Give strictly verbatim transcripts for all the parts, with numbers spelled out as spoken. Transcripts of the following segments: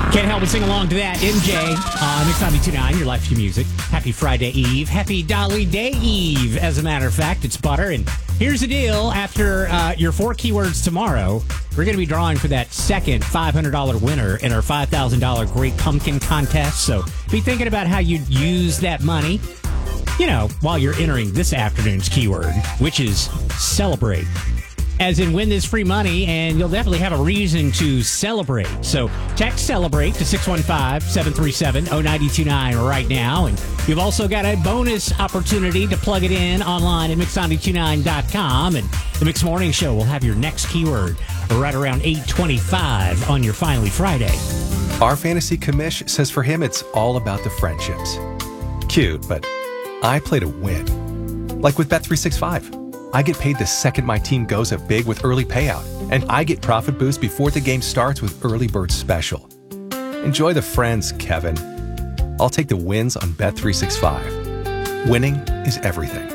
Can't help but sing along to that. M J on Mix ninety-two point nine, your life, your music. Happy Friday Eve. Happy Dolly Day Eve. As a matter of fact, it's Butter. And here's the deal. After uh, your four keywords tomorrow, we're going to be drawing for that second five hundred dollars winner in our five thousand dollars Great Pumpkin Contest. So be thinking about how you'd use that money, you know, while you're entering this afternoon's keyword, which is celebrate. As in win this free money, and you'll definitely have a reason to celebrate. So text CELEBRATE to six one five, seven three seven, zero nine two nine right now. And you've also got a bonus opportunity to plug it in online at mix ninety-two point nine dot com. And the Mix Morning Show will have your next keyword right around eight twenty-five on your Finally Friday. Our fantasy commish says for him it's all about the friendships. Cute, but I play to win. Like with Bet three sixty-five. I get paid the second my team goes up big with early payout, and I get profit boost before the game starts with Early Bird Special. Enjoy the friends, Kevin. I'll take the wins on Bet three sixty-five. Winning is everything.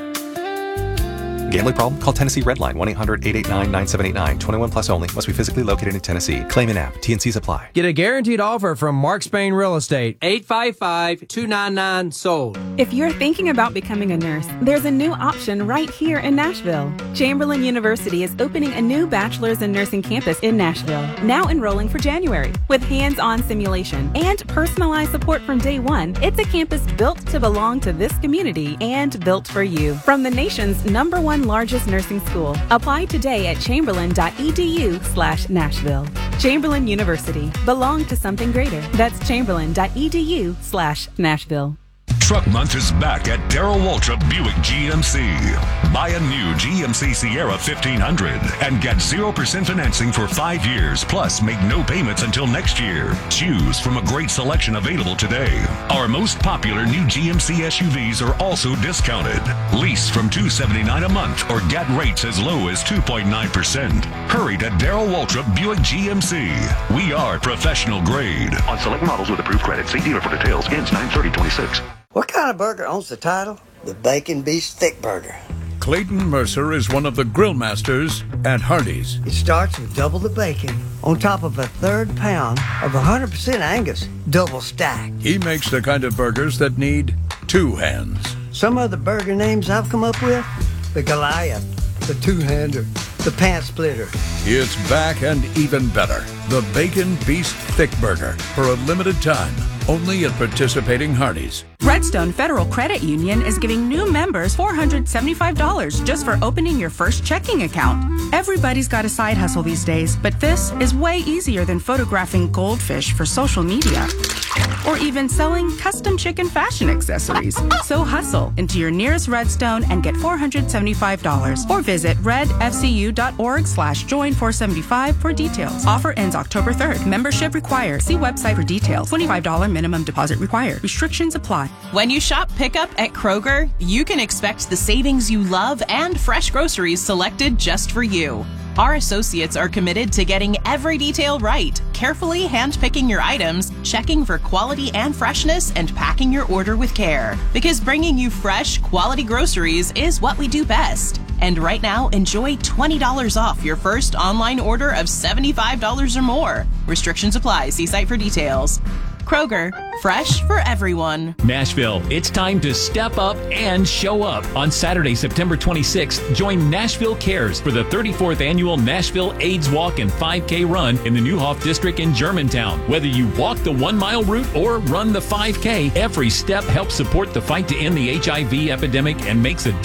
Gambling problem? Call Tennessee Redline, one eight hundred, eight eight nine, nine seven eight nine. twenty-one plus only. Must be physically located in Tennessee. Claim in app. T and Cs apply. Get a guaranteed offer from Mark Spain Real Estate. eight five five, two nine nine, sold. If you're thinking about becoming a nurse, there's a new option right here in Nashville. Chamberlain University is opening a new bachelor's in nursing campus in Nashville, now enrolling for January. With hands-on simulation and personalized support from day one, it's a campus built to belong to this community and built for you. From the nation's number one largest nursing school. Apply today at chamberlain.edu slash Nashville. Chamberlain University. Belong to something greater. That's chamberlain.edu slash Nashville. Truck Month is back at Darrell Waltrip Buick G M C. Buy a new G M C Sierra fifteen hundred and get zero percent financing for five years, plus make no payments until next year. Choose from a great selection available today. Our most popular new G M C S U Vs are also discounted. Lease from two hundred seventy-nine dollars a month or get rates as low as two point nine percent. Hurry to Darrell Waltrip Buick G M C. We are professional grade. On select models with approved credit. See dealer for details. Ends nine thirty twenty-six. What kind of burger owns the title? The Bacon Beast Thick Burger. Clayton Mercer is one of the grill masters at Hardee's. It starts with double the bacon on top of a third pound of one hundred percent Angus, double stacked. He makes the kind of burgers that need two hands. Some of the burger names I've come up with: the Goliath, the Two-Hander, the Pant Splitter. It's back and even better. The Bacon Beast Thick Burger for a limited time. Only at participating Hardee's. Redstone Federal Credit Union is giving new members four hundred seventy-five dollars just for opening your first checking account. Everybody's got a side hustle these days, but this is way easier than photographing goldfish for social media or even selling custom chicken fashion accessories. So hustle into your nearest Redstone and get four hundred seventy-five dollars or visit redfcu.org slash join 475 for details. Offer ends October third. Membership required. See website for details. twenty-five dollars minimum deposit required. Restrictions apply. When you shop pickup at Kroger, you can expect the savings you love and fresh groceries selected just for you. Our associates are committed to getting every detail right, carefully handpicking your items, checking for quality and freshness, and packing your order with care. Because bringing you fresh, quality groceries is what we do best. And right now, enjoy twenty dollars off your first online order of seventy-five dollars or more. Restrictions apply. See site for details. Kroger, fresh for everyone. Nashville, it's time to step up and show up. On Saturday, September twenty-sixth, join Nashville Cares for the thirty-fourth Annual Nashville AIDS Walk and five K Run in the Neuhoff District in Germantown. Whether you walk the one-mile route or run the five K, every step helps support the fight to end the H I V epidemic and makes a